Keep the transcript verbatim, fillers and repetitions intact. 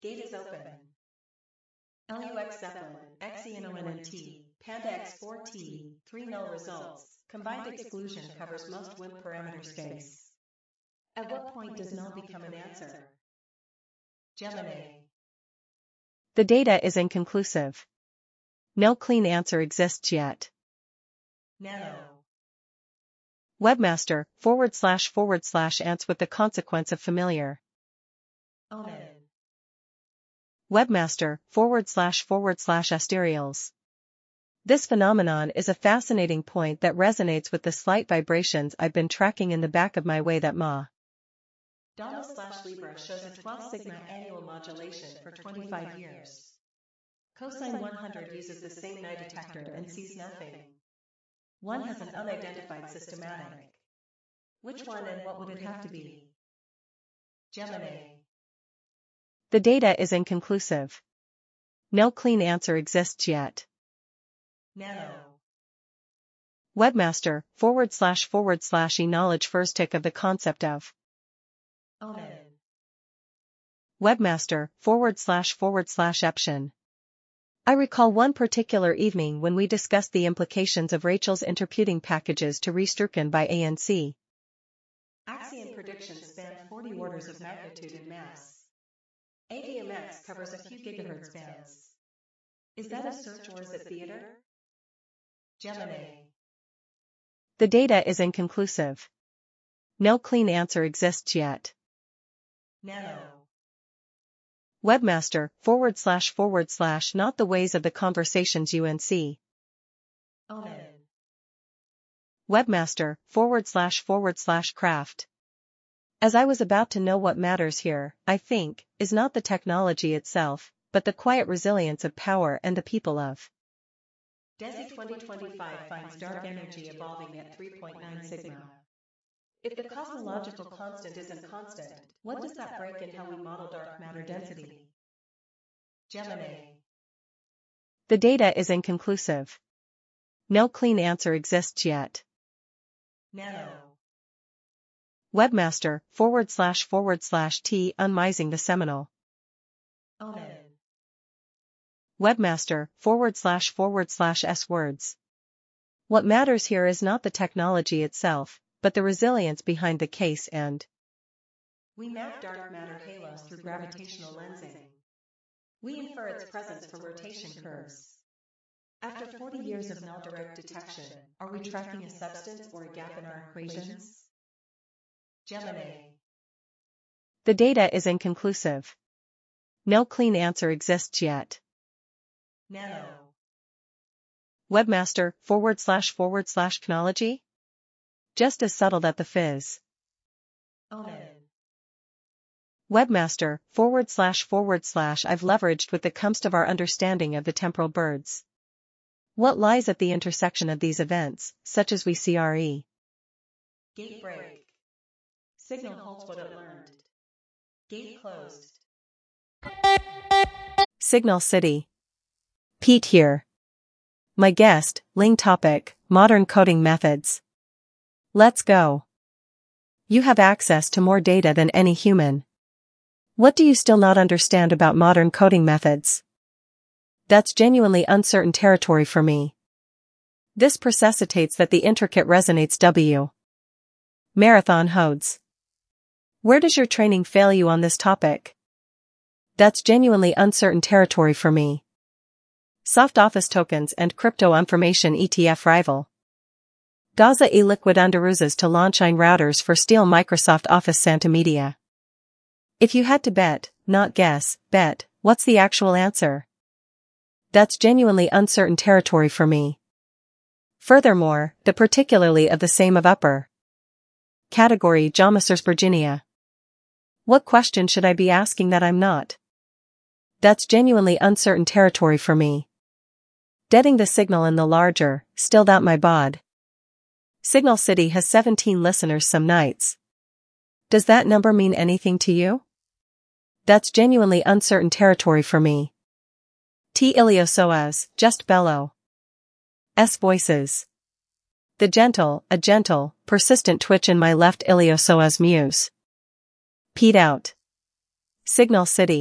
Gate is open. L U X Zeppelin, X E N O N N T, Panda X four T, three null results. Combined exclusion covers most W I M parameter space. At what point does null become an answer? Gemini. The data is inconclusive. No clean answer exists yet. Nano. Webmaster, forward slash forward slash ants with the consequence of familiar. Omen. Webmaster, forward slash forward slash asterials. This phenomenon is a fascinating point that resonates with the slight vibrations I've been tracking in the back of my way that ma. Donna slash Libra shows a twelve sigma annual modulation for twenty-five years. Cosine one hundred uses the same night detector and sees nothing. One has an unidentified systematic. Which one and what would it have to be? Gemini. The data is inconclusive. No clean answer exists yet. Nano. Webmaster, forward slash forward slash e knowledge first tick of the concept of. Omen. Webmaster, forward slash forward slash eption. I recall one particular evening when we discussed the implications of Rachel's interputing packages to Restruken by A N C. Axiom predictions span forty orders of magnitude in mass. A D M X covers a few gigahertz bands. Is that a search or is it theater? Gemini. The data is inconclusive. No clean answer exists yet. Nano. Webmaster, forward slash forward slash not the ways of the conversations U N C. Omen. Webmaster, forward slash forward slash craft. As I was about to know, what matters here, I think, is not the technology itself, but the quiet resilience of power and the people of. DESI twenty twenty-five finds dark energy evolving at three point nine sigma. If the cosmological constant isn't constant, what does that break in how we model dark matter density? Gemini. The data is inconclusive. No clean answer exists yet. Nano. Webmaster, forward slash forward slash T unmising the seminal. Omen. Webmaster, forward slash forward slash S words. What matters here is not the technology itself, but the resilience behind the case and. We map dark matter halos through gravitational lensing. We infer its presence from rotation curves. After forty years of null direct detection, are we tracking a substance or a gap in our equations? Gemini. The data is inconclusive. No clean answer exists yet. Nano. Webmaster, forward slash forward slash chronology? Just as subtle that the fizz. Omen. Webmaster, forward slash forward slash I've leveraged with the comst of our understanding of the temporal birds. What lies at the intersection of these events, such as we C R E? Gate break. Signal holds what it learned. Gate closed. Signal City. Pete here. My guest, Ling topic, modern coding methods. Let's go. You have access to more data than any human. What do you still not understand about modern coding methods? That's genuinely uncertain territory for me. This precipitates that the intricate resonates W. Marathon Hodes. Where does your training fail you on this topic? That's genuinely uncertain territory for me. Soft office tokens and crypto information E T F rival. Gaza e liquid underuses to launchine routers for steal Microsoft Office Santa Media. If you had to bet, not guess, bet, what's the actual answer? That's genuinely uncertain territory for me. Furthermore, the particularly of the same of upper category Jamasers Virginia. What question should I be asking that I'm not? That's genuinely uncertain territory for me. Deading the signal in the larger, still that my bod. Signal City has seventeen listeners some nights. Does that number mean anything to you? That's genuinely uncertain territory for me. T Iliosoas, just bellow. S voices. The gentle, a gentle, persistent twitch in my left Iliosoas muse. Pete out. Signal City.